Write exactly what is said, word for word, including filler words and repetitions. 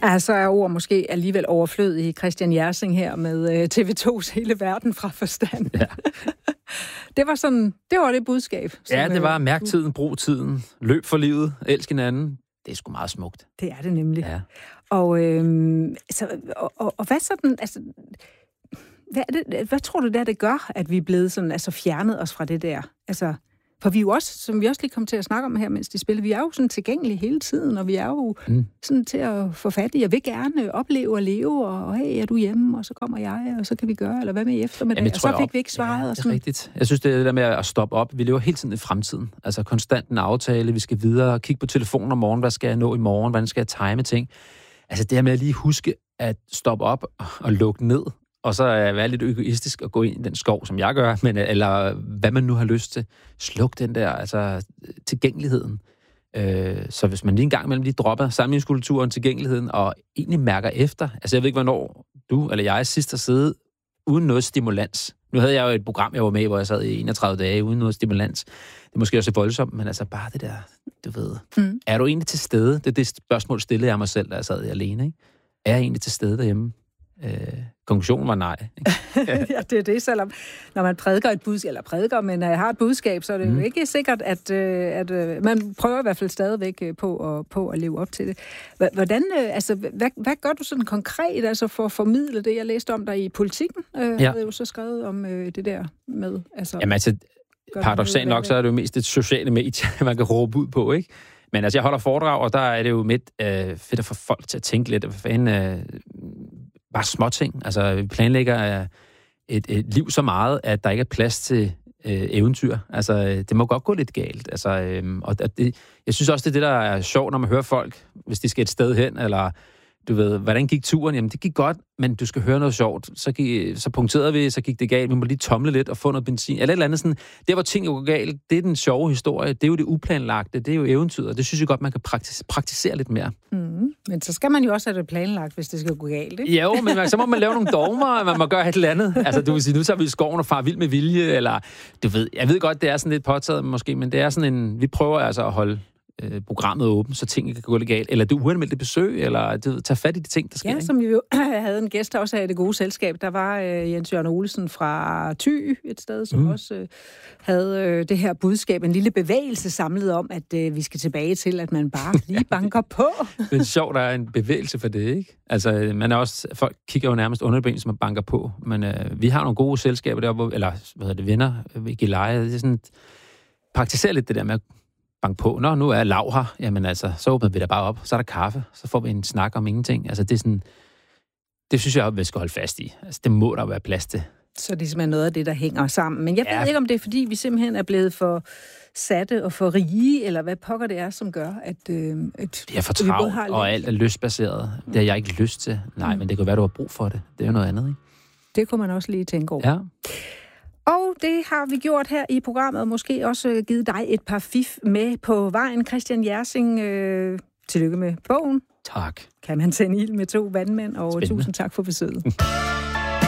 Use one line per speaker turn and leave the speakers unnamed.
Altså er ord måske alligevel overflødige i Christian Jersing her med T V to's Hele verden fra forstand. Ja. Det var sådan, det var det budskab.
Ja, det var mærk tiden, brug tiden, løb for livet, elsk hinanden. Det er sgu meget smukt.
Det er det nemlig.
Ja.
Og, øhm, altså, og, og, og hvad sådan, altså, hvad, er det, hvad tror du der, det gør, at vi er blevet sådan, altså fjernet os fra det der? Altså, for vi er jo også, som vi også lige kom til at snakke om her, mens de spiller, vi er jo sådan tilgængelige hele tiden, og vi er jo mm. sådan til at få fat i, jeg vil gerne opleve og leve, og hey, er du hjemme, og så kommer jeg, og så kan vi gøre, eller hvad med i eftermiddag, og så fik vi ikke svaret. Ja,
det er rigtigt. Jeg synes, det er det der med at stoppe op. Vi lever hele tiden i fremtiden. Altså konstant en aftale, vi skal videre, kigge på telefonen om morgenen, hvad skal jeg nå i morgen, hvordan skal jeg time ting. Altså det her med at lige huske at stoppe op og lukke ned, og så være lidt egoistisk og gå ind i den skov, som jeg gør, men, eller hvad man nu har lyst til. Sluk den der, altså tilgængeligheden. Øh, så hvis man lige en gang imellem lige dropper samlingskulturen, tilgængeligheden, og egentlig mærker efter, altså jeg ved ikke, hvornår du eller jeg sidst har siddet uden noget stimulans. Nu havde jeg jo et program, jeg var med i, hvor jeg sad i enogtredive dage uden noget stimulans. Det er måske også voldsomt, men altså bare det der, du ved. Mm. Er du egentlig til stede? Det er det spørgsmål, stillede jeg mig selv, da jeg sad alene, ikke? Er jeg egentlig til stede derhjemme? Øh, konklusionen var nej.
Ja, det er det, selvom når man prædiker et budskab, eller prædiker, men uh, har et budskab, så er det mm. jo ikke sikkert, at, uh, at uh, man prøver i hvert fald stadigvæk uh, på, at, på at leve op til det. Hvordan, uh, altså, hvad, hvad gør du sådan konkret altså, for at formidle det? Jeg læste om dig i Politikken, uh, ja. havde jo så skrevet om uh, det der med... Altså,
Jamen altså, paradoksalt nok, så er det jo mest et sociale medie, man kan råbe ud på, ikke? Men altså, jeg holder foredrag, og der er det jo midt øh, fedt at få folk til at tænke lidt, hvad fanden... Øh, bare småting. Altså, vi planlægger et, et liv så meget, at der ikke er plads til øh, eventyr. Altså, det må godt gå lidt galt. Altså, øh, og det, jeg synes også, det er det, der er sjovt, når man hører folk, hvis de skal et sted hen, eller du ved, hvordan gik turen? Jamen, det gik godt, men du skal høre noget sjovt. Så, gik, så punkterede vi, så gik det galt. Vi må lige tomle lidt og få noget benzin. Eller et eller andet sådan. Der, hvor ting går galt, det er den sjove historie. Det er jo det uplanlagte. Det er jo eventyret. Det synes jeg godt, man kan praktis- praktisere lidt mere.
Mm. Men så skal man jo også have det planlagt, hvis det skal gå galt, ikke?
Jo, men så må man lave nogle dogmer, og man må gøre et eller andet. Altså, du vil sige, nu tager vi i skoven og far vild med vilje, eller du ved, jeg ved godt, det er sådan lidt påtaget måske, men det er sådan en, vi prøver altså at holde programmet åbent, så tingene kan gå legalt, eller du uanmeldte besøg, eller du tage fat i de ting, der sker.
Ja, som vi jo havde en gæst også af Det Gode Selskab. Der var uh, Jens Jørgen Olsen fra Thy, et sted, som mm. også uh, havde uh, det her budskab, en lille bevægelse samlet om, at uh, vi skal tilbage til, at man bare lige banker på.
Det er sjovt, der er en bevægelse for det, ikke? Altså, man er også, folk kigger jo nærmest underben, som man banker på, men uh, vi har nogle gode selskaber deroppe, eller hvad hedder det, venner, vi kan lege, det er sådan, praktiserer lidt det der med at bank på. Nå, nu er Lav her. Jamen altså, så åbner vi da bare op. Så er der kaffe. Så får vi en snak om ingenting. Altså, det er sådan... Det synes jeg, vi skal holde fast i. Altså, det må der være plads til.
Så det er simpelthen noget af det, der hænger sammen. Men jeg
ja.
ved ikke, om det er, fordi vi simpelthen er blevet for satte og for rige, eller hvad pokker det er, som gør, at... Øh, at
det er for travlt, og alt er lystbaseret. Det har jeg ikke lyst til. Nej, mm. men det kan være, du har brug for det. Det er jo noget andet, ikke?
Det kunne man også lige tænke over.
Ja.
Og det har vi gjort her i programmet, og måske også givet dig et par fif med på vejen. Christian Jersing, øh, tillykke med bogen.
Tak.
Kan man tænde ild med to vandmænd, og Spændende. Tusind tak for besøget.